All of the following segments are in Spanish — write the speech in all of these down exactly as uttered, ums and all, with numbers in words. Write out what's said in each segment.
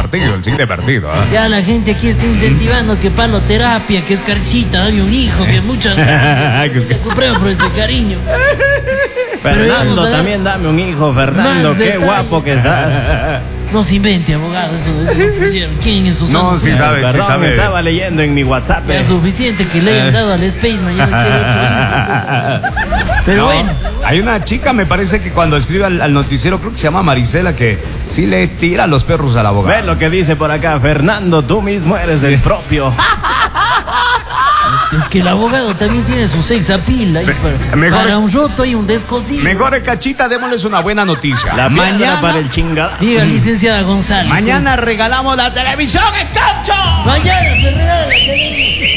partido, el siguiente partido. ¿eh? Ya la gente aquí está incentivando que paloterapia, que escarchita, dame un hijo, que muchas gracias. Supremo por ese cariño. Fernando, también dame un hijo, Fernando, qué detalle. Guapo que estás. No se invente, abogado, eso, eso no pusieron. ¿Quién en su No, sí sabe, Perdón, sí sabe. Estaba leyendo en mi WhatsApp. Es suficiente que le hayan dado al Spaceman, yo no quiero otro hijo. Pero no, bueno. Hay una chica, me parece que cuando escribe al, al noticiero, creo que se llama Marisela, que sí le tira a los perros al abogado. Ve lo que dice por acá, Fernando, tú mismo eres el propio. Es que el abogado también tiene su sex appeal. Ahí para, mejor, para un roto y un descosido. Mejor, Cachita, démosles una buena noticia. La mañana para el chingado. Diga, licenciada González. Mañana ¿cómo? Regalamos la televisión en Cancho. Mañana se regala la televisión.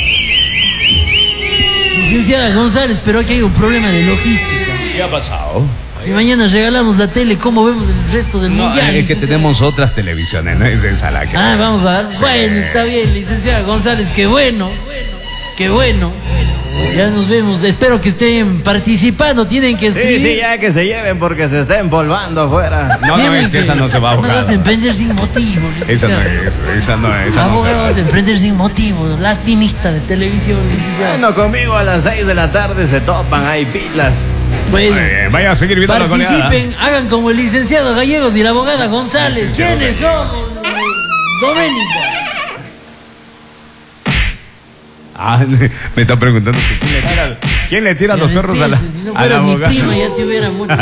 Licenciada González, pero aquí hay un problema de logística. ¿Qué ha pasado? Si mañana regalamos la tele, ¿cómo vemos el resto del no, mundial? Es que tenemos otras televisiones, no es esa la que... Ah, vamos a dar. Sí. Bueno, está bien, licenciada González, qué bueno. Qué bueno. Ya nos vemos. Espero que estén participando. Tienen que escribir. Sí, sí, ya que se lleven porque se está empolvando afuera. No, no, es que, que esa no se va a ahogar. No vas a emprender sin motivo. Esa no es, esa no es. Esa no Abogado, vas a emprender sin motivo. Lastimista de televisión, licenciado. Bueno, conmigo a las seis de la tarde se topan, hay pilas. Bueno, eh, vaya a seguir viendo la goleada. Participen, hagan como el licenciado Gallegos y la abogada González. ¿Quiénes somos? Doménica. Ah, me está preguntando que quién le tira, ¿quién le tira los perros a la, si no a la abogada. Mi prima, ya te hubiera mucho.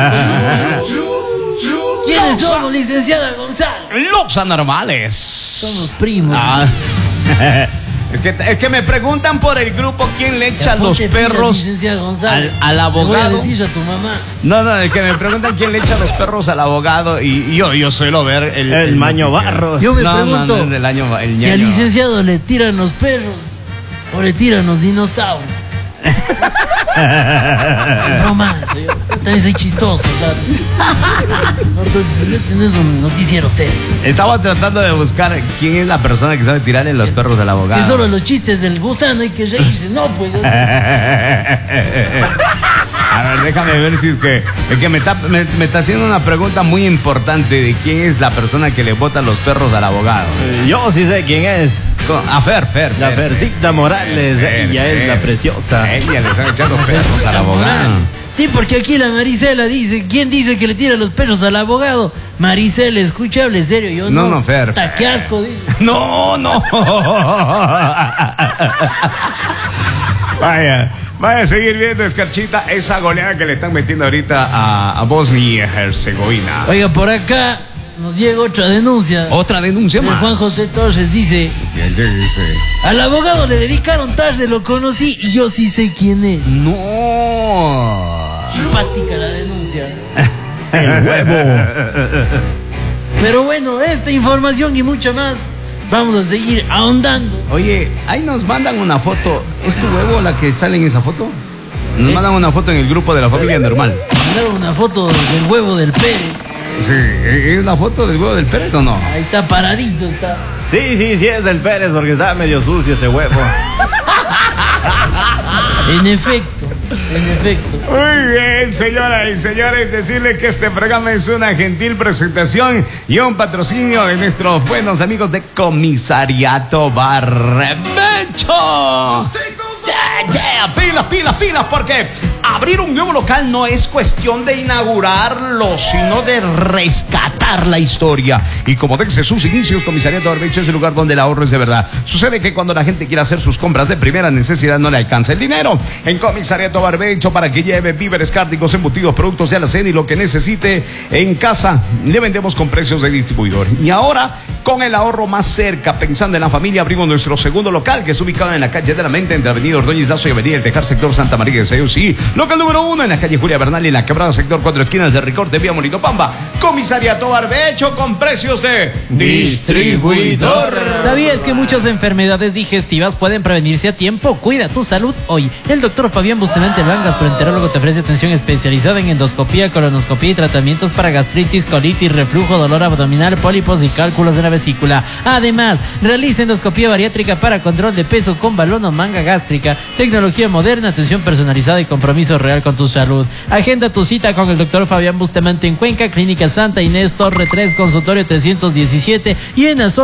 ¿Quiénes somos, licenciada González? Los anormales. Somos primos. Ah. Es que, es que me preguntan por el grupo quién le echa los perros al, al abogado. Te voy a decir a tu mamá. No, no, es que me preguntan quién le echa los perros al abogado y, y yo, yo suelo ver el, el, el Maño Barros. Yo me no, pregunto no, no es el año, el si ñaño. al licenciado le tiran los perros o le tiran los dinosaurios. No más, yo, yo también soy chistoso, ¿sabes? Entonces, este no es un noticiero serio. Estaba tratando de buscar quién es la persona que sabe tirarle los perros al abogado. Es que solo los chistes del gusano hay que reírse, no, pues. A ver, déjame ver si es que, es que me, está, me, me está haciendo una pregunta muy importante de quién es la persona que le bota los perros al abogado. Yo sí sé quién es. A Fer, Fer. La Fercita Morales, Fer, ella Fer, es la preciosa. Ella le está echando perros al abogado. Sí, porque aquí la Marisela dice, ¿quién dice que le tira los perros al abogado? Marisela, escucha, hable serio, yo no. No, no, Fer. Está qué asco, dice. No, no. Vaya. Vaya a seguir viendo, Escarchita, esa goleada que le están metiendo ahorita a, a Bosnia y Herzegovina. Oiga, por acá nos llega otra denuncia. Otra denuncia más. Juan José Torres dice: ¿Qué dice? Al abogado le dedicaron tarde, lo conocí y yo sí sé quién es. No. Simpática la denuncia. El huevo. Pero bueno, esta información y mucho más vamos a seguir ahondando. Oye, ahí nos mandan una foto. ¿Es tu huevo la que sale en esa foto? Nos ¿Eh? mandan una foto en el grupo de la familia normal. Mandaron una foto del huevo del Pérez. Sí, ¿es la foto del huevo del Pérez o no? Ahí está paradito, está. Sí, sí, sí es del Pérez porque estaba medio sucio ese huevo. En efecto. En efecto. Muy bien, señoras y señores, decirles que este programa es una gentil presentación y un patrocinio de nuestros buenos amigos de Comisariato Barbecho. Yeah, yeah, pilas, pilas, pilas, porque abrir un nuevo local no es cuestión de inaugurarlo, sino de rescatar la historia. Y como desde sus inicios, Comisariato Barbecho es el lugar donde el ahorro es de verdad. Sucede que cuando la gente quiere hacer sus compras de primera necesidad no le alcanza el dinero. En Comisariato Barbecho, para que lleve víveres, cárnicos, embutidos, productos de alacena y lo que necesite en casa, le vendemos con precios de distribuidor. Y ahora, con el ahorro más cerca, pensando en la familia, abrimos nuestro segundo local, que es ubicado en la calle de la Mente, entre Avenida Ordóñez Lazo y Avenida El Tejar, sector Santa María de Sayusí. Local número uno en la calle Julia Bernal y en la Quebrada, sector Cuatro Esquinas de Ricorte, vía Molino Pamba. Comisariato Barbecho con precios de distribuidor. ¿Sabías que muchas enfermedades digestivas pueden prevenirse a tiempo? Cuida tu salud hoy. El doctor Fabián Bustamante Elván, gastroenterólogo, te ofrece atención especializada en endoscopía, colonoscopía y tratamientos para gastritis, colitis, reflujo, dolor abdominal, pólipos y cálculos de la vesícula. Además, realiza endoscopía bariátrica para control de peso con balón o manga gástrica, tecnología moderna, atención personalizada y compromiso real con tu salud. Agenda tu cita con el doctor Fabián Bustamante en Cuenca, Clínica Santa Inés, Torre tres, consultorio trescientos diecisiete y en Azul.